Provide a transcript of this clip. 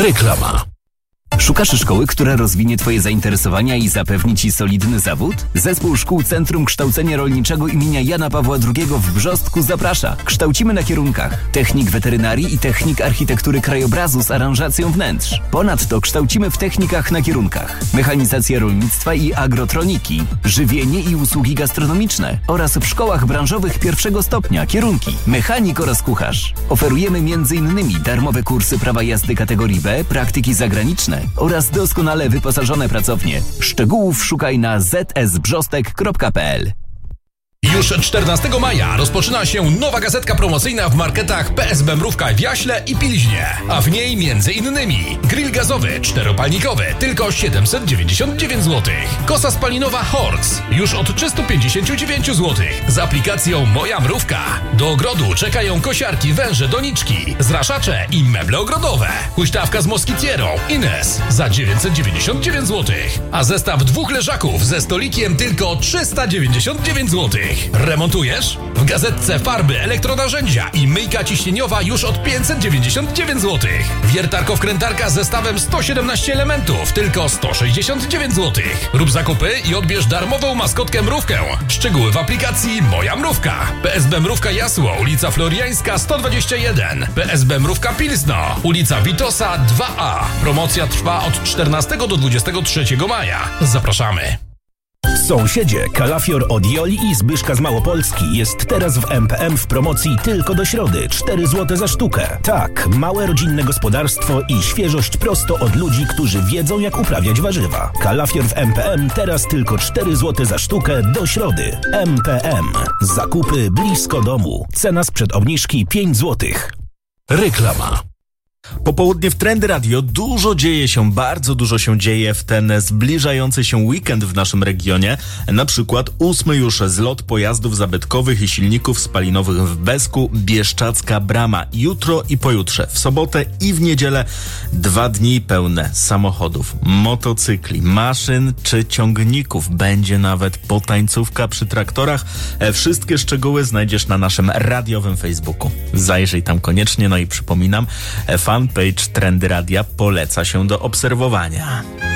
Reklama. Szukasz szkoły, która rozwinie Twoje zainteresowania i zapewni Ci solidny zawód? Zespół Szkół Centrum Kształcenia Rolniczego imienia Jana Pawła II w Brzostku zaprasza. Kształcimy na kierunkach technik weterynarii i technik architektury krajobrazu z aranżacją wnętrz. Ponadto kształcimy w technikach na kierunkach mechanizacja rolnictwa i agrotroniki, żywienie i usługi gastronomiczne oraz w szkołach branżowych pierwszego stopnia kierunki mechanik oraz kucharz. Oferujemy m.in. darmowe kursy prawa jazdy kategorii B, praktyki zagraniczne oraz doskonale wyposażone pracownie. Szczegółów szukaj na zsbrzostek.pl. Już 14 maja rozpoczyna się nowa gazetka promocyjna w marketach PSB Mrówka w Jaśle i Pilźnie, a w niej m.in. grill gazowy czteropalnikowy tylko 799 zł, kosa spalinowa Horks już od 359 zł z aplikacją Moja Mrówka. Do ogrodu czekają kosiarki, węże, doniczki, zraszacze i meble ogrodowe. Huśtawka z moskitierą Ines za 999 zł, a zestaw 2 leżaków ze stolikiem tylko 399 zł. Remontujesz? W gazetce farby, elektronarzędzia i myjka ciśnieniowa już od 599 zł. Wiertarko-wkrętarka z zestawem 117 elementów tylko 169 zł. Rób zakupy i odbierz darmową maskotkę Mrówkę. Szczegóły w aplikacji Moja Mrówka. PSB Mrówka Jasło, ulica Floriańska 121. PSB Mrówka Pilzno, ulica Witosa 2A. Promocja trwa od 14 do 23 maja. Zapraszamy. Sąsiedzie, kalafior od Joli i Zbyszka z Małopolski jest teraz w MPM w promocji tylko do środy. 4 zł za sztukę. Tak, małe rodzinne gospodarstwo i świeżość prosto od ludzi, którzy wiedzą, jak uprawiać warzywa. Kalafior w MPM teraz tylko 4 zł za sztukę do środy. MPM. Zakupy blisko domu. Cena sprzed obniżki 5 zł. Reklama. Popołudnie w Trendy Radio bardzo dużo się dzieje w ten zbliżający się weekend w naszym regionie. Na przykład 8. już zlot pojazdów zabytkowych i silników spalinowych w Besku, Bieszczacka Brama. Jutro i pojutrze, w sobotę i w niedzielę 2 dni pełne samochodów, motocykli, maszyn czy ciągników. Będzie nawet potańcówka przy traktorach. Wszystkie szczegóły znajdziesz na naszym radiowym Facebooku. Zajrzyj tam koniecznie, no i przypominam, fanpage Trendy Radia poleca się do obserwowania.